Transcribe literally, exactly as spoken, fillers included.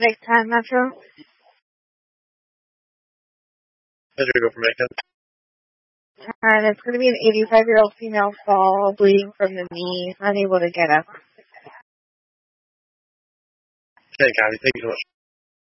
Next time, Metro. Metro, go for Metro. And it's going to be an eighty-five-year-old female fall, bleeding from the knee, unable to get up. Okay, Kathy, thank you so much.